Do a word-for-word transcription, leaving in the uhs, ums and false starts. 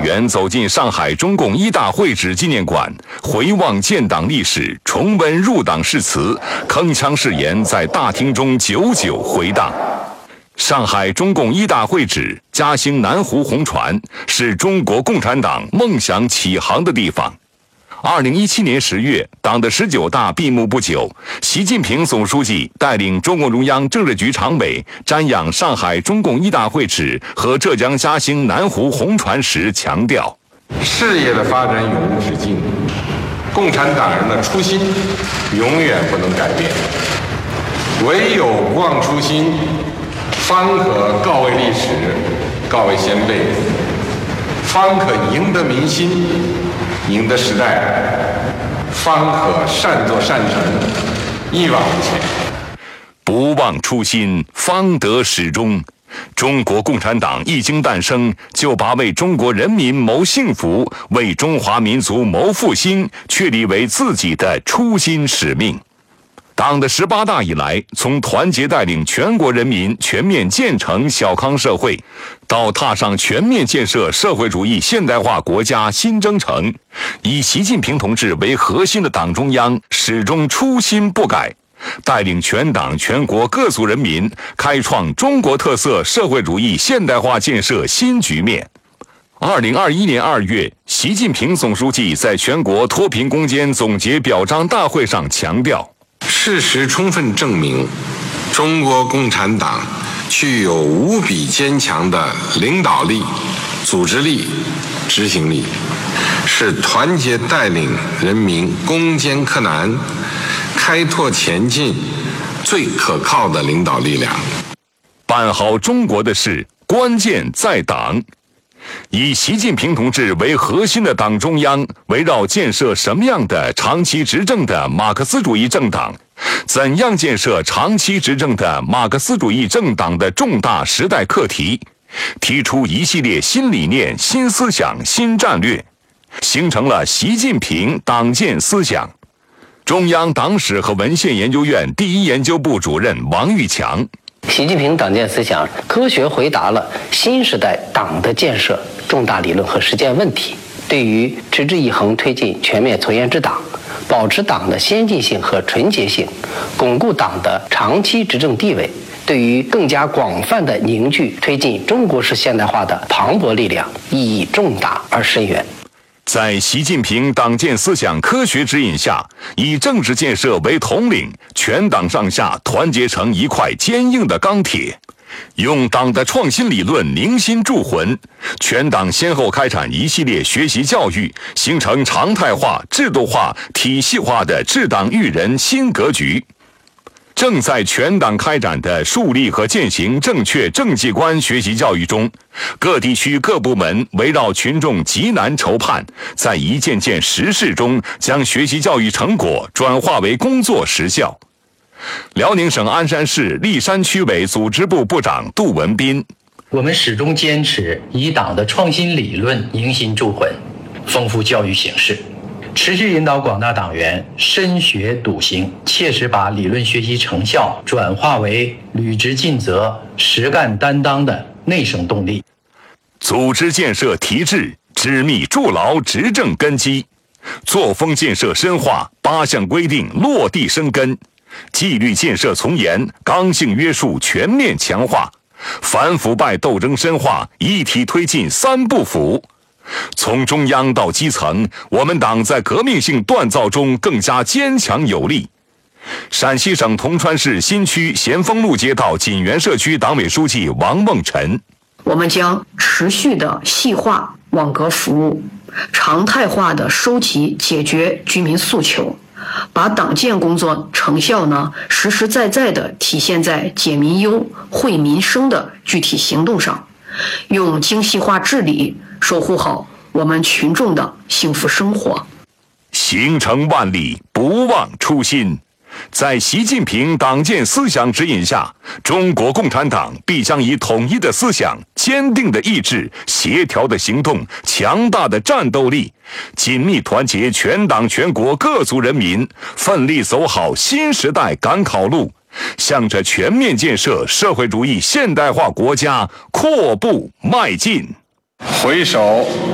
员走进上海中共一大会址纪念馆，回望建党历史，重温入党誓词，铿锵誓言在大厅中久久回荡。上海中共一大会址嘉兴南湖红船是中国共产党梦想起航的地方。二零一七年十月，党的十九大闭幕不久，习近平总书记带领中共中央政治局常委瞻仰上海中共一大会址和浙江嘉兴南湖红船时强调： 事业的发展永无止境，共产党人的初心永远不能改变，唯有不忘初心，方可告慰历史，告慰先辈，方可赢得民心，赢得时代，方可善作善成，一往无前。 不忘初心，方得始终。中国共产党一经诞生，就把为中国人民谋幸福、为中华民族谋复兴确立为自己的初心使命。党的十八大以来，从团结带领全国人民全面建成小康社会，到踏上全面建设社会主义现代化国家新征程，以习近平同志为核心的党中央始终初心不改，带领全党全国各族人民开创中国特色社会主义现代化建设新局面。二零二一年二月，习近平总书记在全国脱贫攻坚总结表彰大会上强调， 事实充分证明，中国共产党具有无比坚强的领导力、组织力、执行力，是团结带领人民攻坚克难、开拓前进最可靠的领导力量。 办好中国的事，关键在党。以习近平同志为核心的党中央，围绕建设什么样的长期执政的马克思主义政党，怎样建设长期执政的马克思主义政党的重大时代课题，提出一系列新理念、新思想、新战略，形成了习近平党建思想。中央党史和文献研究院第一研究部主任王玉强， 习近平党建思想科学回答了新时代党的建设重大理论和实践问题，对于持之以恒推进全面从严治党，保持党的先进性和纯洁性，巩固党的长期执政地位，对于更加广泛的凝聚推进中国式现代化的磅礴力量意义重大而深远。 在习近平党建思想科学指引下，以政治建设为统领，全党上下团结成一块坚硬的钢铁，用党的创新理论凝心铸魂，全党先后开展一系列学习教育，形成常态化、制度化、体系化的治党育人新格局。正在全党开展的树立和践行正确政绩观学习教育中，各地区各部门围绕群众急难愁盼，在一件件实事中将学习教育成果转化为工作实效。辽宁省鞍山市历山区委组织部部长杜文斌， 我们始终坚持以党的创新理论凝心铸魂，丰富教育形式，持续引导广大党员深学笃行，切实把理论学习成效转化为履职尽责、实干担当的内生动力。 组织建设提质，织密筑牢执政根基；作风建设深化，八项规定落地生根；纪律建设从严，刚性约束全面强化；反腐败斗争深化，一体推进三不腐。从中央到基层，我们党在革命性锻造中更加坚强有力。陕西省铜川市新区咸丰路街道锦园社区党委书记王梦辰， 我们将持续的细化网格服务，常态化的收集解决居民诉求，把党建工作成效呢实实在在的体现在解民忧、惠民生的具体行动上，用精细化治理守护好我们群众的幸福生活。 行程万里，不忘初心。在习近平党建思想指引下，中国共产党必将以统一的思想、坚定的意志、协调的行动、强大的战斗力，紧密团结全党全国各族人民，奋力走好新时代赶考路，向着全面建设社会主义现代化国家阔步迈进。 回首